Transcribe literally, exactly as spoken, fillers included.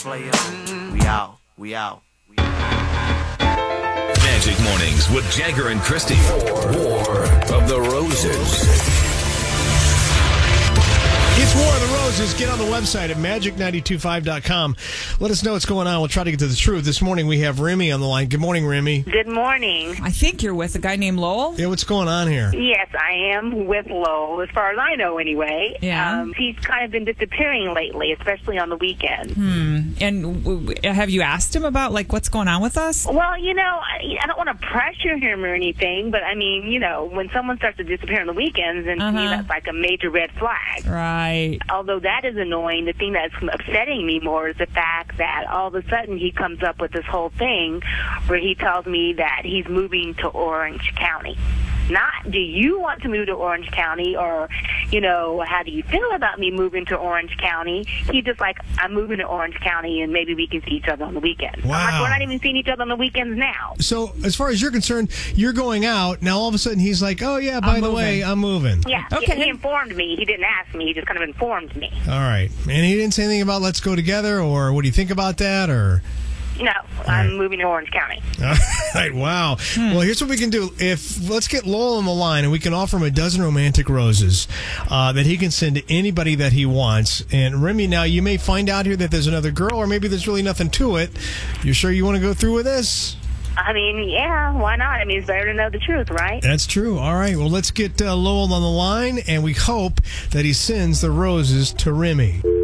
Slayer. We out. We out. We out. Magic Mornings with Jagger and Christy. War of the Roses. It's War of the Roses. Get on the website at magic nine two five dot com. Let us know what's going on. We'll try to get to the truth. This morning we have Remy on the line. Good morning, Remy. Good morning. I think you're with a guy named Lowell. Yeah, what's going on here? Yes, I am with Lowell, as far as I know kind Yeah. Um, he's kind of been disappearing lately, especially on the weekends. Hmm. And w- w- have you asked him about, like, what's going on with us? Well, you know, I, I don't want to pressure him or anything, but I mean, you know, when someone starts to disappear on the weekends, then to me Uh-huh. that's like a major red flag. Right. Although that is annoying, the thing that's upsetting me more is the fact that all of a sudden he comes up with this whole thing where he tells me that he's moving to Orange County. Not, do you want to move to Orange County, or, you know, how do you feel about me moving to Orange County? He's just like, I'm moving to Orange County, and maybe we can see each other on the weekends. Wow. I'm like, we're not even seeing each other on the weekends now. So, as far as you're concerned, you're going out. Now, all of a sudden, he's like, oh, yeah, by I'm the moving. way, I'm moving. Yeah, Okay. he, he informed me. He didn't ask me. He just kind of informed me. All right. And he didn't say anything about let's go together, or what do you think about that, or... No, I'm right. moving to Orange County. All right, wow. Well, here's what we can do. If let's get Lowell on the line, and we can offer him a dozen romantic roses uh, that he can send to anybody that he wants. And Remy, now you may find out here that there's another girl, or maybe there's really nothing to it. You sure you want to go through with this? I mean, yeah, why not? I mean, it's better to know the truth, right? That's true. All right. Well, let's get uh, Lowell on the line, and we hope that he sends the roses to Remy.